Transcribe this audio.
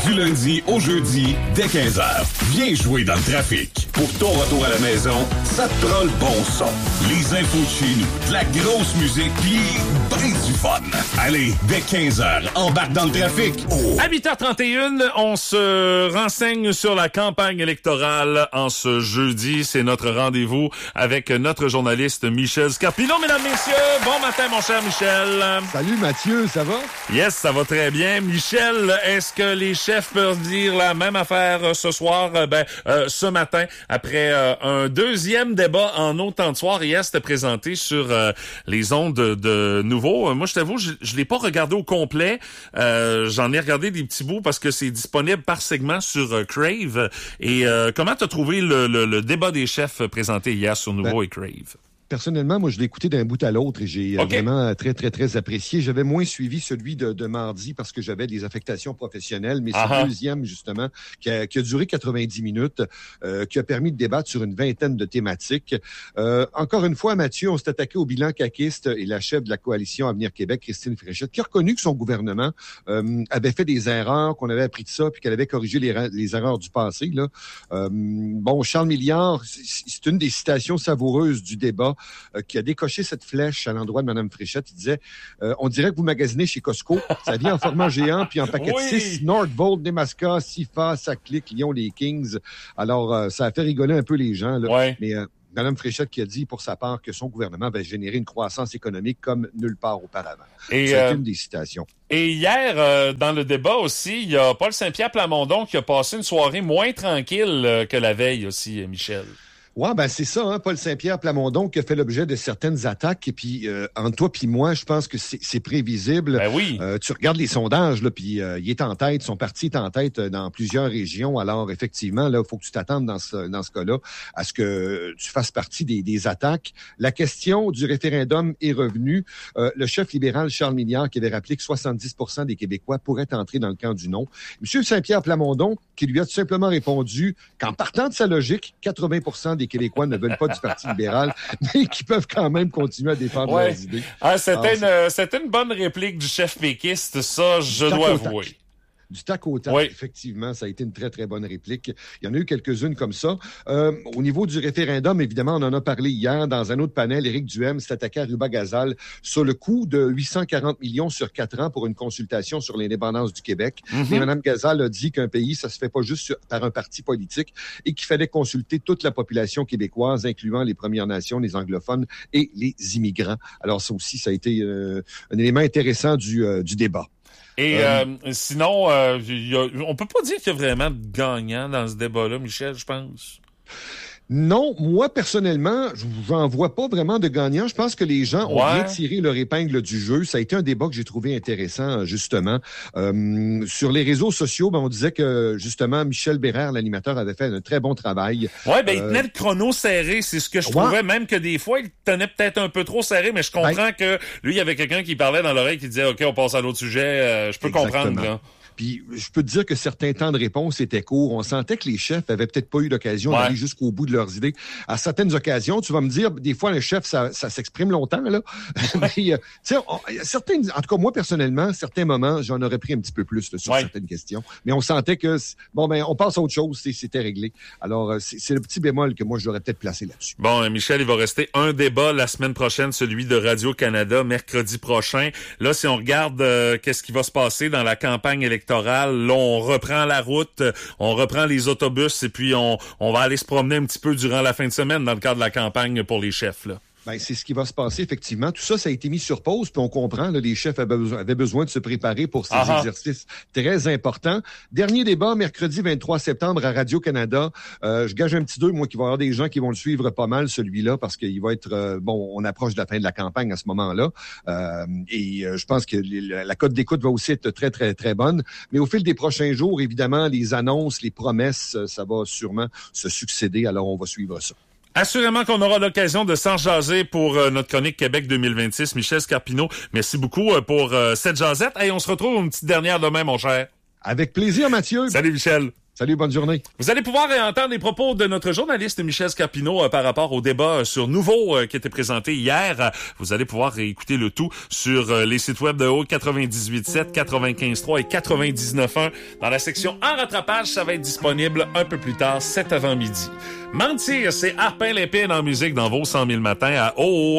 Du lundi au jeudi, dès 15h. Viens jouer dans le trafic. Pour ton retour à la maison, ça te prend le bon son. Les infos de chez nous, de la grosse musique, pis ben du fun. Allez, dès 15h, embarque dans le trafic. Oh. À 8h31, on se renseigne sur la campagne électorale en ce jeudi. C'est notre rendez-vous avec notre journaliste Michel Scarpino. Mesdames, messieurs, bon matin, mon cher Michel. Salut Mathieu, ça va? Yes, ça va très bien. Michel, est-ce que les chefs peuvent dire la même affaire ce soir? Ce matin, après un deuxième débat en autant de soir, hier, c'était présenté sur les ondes de Nouveau. Moi, je t'avoue, je l'ai pas regardé au complet. J'en ai regardé des petits bouts parce que c'est disponible par segment sur Crave. Et comment t'as trouvé le débat des chefs présenté hier sur Nouveau et Crave? Personnellement, moi, je l'ai écouté d'un bout à l'autre et j'ai vraiment très, très, très apprécié. J'avais moins suivi celui de mardi parce que j'avais des affectations professionnelles, mais c'est le deuxième, justement, qui a duré 90 minutes, qui a permis de débattre sur une vingtaine de thématiques. Encore une fois, Mathieu, on s'est attaqué au bilan caquiste et la chef de la coalition Avenir Québec, Christine Fréchette, qui a reconnu que son gouvernement avait fait des erreurs, qu'on avait appris de ça, puis qu'elle avait corrigé les erreurs du passé. Là. Charles Milliard, c'est une des citations savoureuses du débat, qui a décoché cette flèche à l'endroit de Mme Fréchette. Il disait on dirait que vous magasinez chez Costco. Ça vient en format géant, puis en paquet de 6, Nordvolt, Nemaska, Sifa, Saclic, Lyon, les Kings. Alors, ça a fait rigoler un peu les gens. Là. Mais Mme Fréchette qui a dit, pour sa part, que son gouvernement va générer une croissance économique comme nulle part auparavant. C'est une des citations. Et hier, dans le débat aussi, il y a Paul Saint-Pierre Plamondon qui a passé une soirée moins tranquille que la veille aussi, Michel. Ouais, c'est ça, hein, Paul Saint-Pierre Plamondon qui a fait l'objet de certaines attaques. Et puis, entre toi puis moi, je pense que c'est prévisible. Ben oui. Tu regardes les sondages, là, puis il est en tête, son parti est en tête dans plusieurs régions. Alors, effectivement, là, il faut que tu t'attendes dans ce cas-là à ce que tu fasses partie des attaques. La question du référendum est revenue. Le chef libéral Charles Milliard qui avait rappelé que 70% des Québécois pourraient entrer dans le camp du non. Monsieur Saint-Pierre Plamondon qui lui a tout simplement répondu qu'en partant de sa logique, 80% des Québécois ne veulent pas du Parti libéral, mais qui peuvent quand même continuer à défendre leurs idées. C'était une bonne réplique du chef péquiste, ça, je dois avouer. Du tac au tac, effectivement, ça a été une très, très bonne réplique. Il y en a eu quelques-unes comme ça. Au niveau du référendum, évidemment, on en a parlé hier dans un autre panel. Éric Duhem s'est attaqué à Ruba-Gazal sur le coût de 840 millions sur 4 ans pour une consultation sur l'indépendance du Québec. Mais Mme Gazal a dit qu'un pays, ça se fait pas juste par un parti politique et qu'il fallait consulter toute la population québécoise, incluant les Premières Nations, les anglophones et les immigrants. Alors ça aussi, ça a été un élément intéressant du débat. Et sinon, on peut pas dire qu'il y a vraiment de gagnants dans ce débat-là, Michel, je pense. Non, moi, personnellement, j'en vois pas vraiment de gagnant. Je pense que les gens ont bien tiré leur épingle du jeu. Ça a été un débat que j'ai trouvé intéressant, justement. Sur les réseaux sociaux, on disait que, justement, Michel Bérère, l'animateur, avait fait un très bon travail. Il tenait le chrono serré. C'est ce que je trouvais, même que des fois, il tenait peut-être un peu trop serré, mais je comprends que lui, il y avait quelqu'un qui parlait dans l'oreille qui disait « OK, on passe à l'autre sujet. Je peux comprendre, là. Puis, je peux te dire que certains temps de réponse étaient courts. On sentait que les chefs avaient peut-être pas eu l'occasion d'aller jusqu'au bout de leurs idées. À certaines occasions, tu vas me dire, des fois, le chef, ça s'exprime longtemps, là. Mais, tu sais, certains, en tout cas, moi, personnellement, certains moments, j'en aurais pris un petit peu plus là, sur certaines questions. Mais on sentait que, on passe à autre chose, c'était réglé. Alors, c'est le petit bémol que moi, j'aurais peut-être placé là-dessus. Bon, Michel, il va rester un débat la semaine prochaine, celui de Radio-Canada, mercredi prochain. Là, si on regarde qu'est-ce qui va se passer dans la campagne électorale, là, on reprend la route, on reprend les autobus et puis on va aller se promener un petit peu durant la fin de semaine dans le cadre de la campagne pour les chefs, là. C'est ce qui va se passer, effectivement. Tout ça, ça a été mis sur pause, puis on comprend, là, les chefs avaient besoin de se préparer pour ces exercices très importants. Dernier débat, mercredi 23 septembre à Radio-Canada. Je gage un petit 2, moi, qu'il va y avoir des gens qui vont le suivre pas mal, celui-là, parce qu'il va être... on approche de la fin de la campagne à ce moment-là. Je pense que la cote d'écoute va aussi être très, très, très bonne. Mais au fil des prochains jours, évidemment, les annonces, les promesses, ça va sûrement se succéder. Alors, on va suivre ça. Assurément qu'on aura l'occasion de s'en jaser pour notre chronique Québec 2026. Michel Scarpino, merci beaucoup pour cette jasette. Et on se retrouve une petite dernière demain, mon cher. Avec plaisir, Mathieu. Salut, Michel. Salut, bonne journée. Vous allez pouvoir entendre les propos de notre journaliste Michel Scarpino par rapport au débat sur Nouveau qui était présenté hier. Vous allez pouvoir réécouter le tout sur les sites web de Haute 98.7, 95.3 et 99.1. Dans la section En rattrapage, ça va être disponible un peu plus tard, cet avant-midi. Mentir, c'est Harpin Lépine en musique dans vos 100 000 matins à